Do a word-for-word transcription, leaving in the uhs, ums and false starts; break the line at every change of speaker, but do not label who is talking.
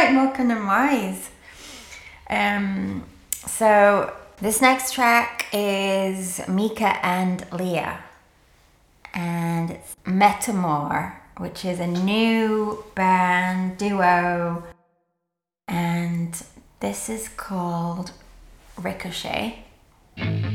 like Morecambe and Wise. Um, so this next track is Mika and Leah, and it's Metamor, which is a new band duo, and this is called Ricochet.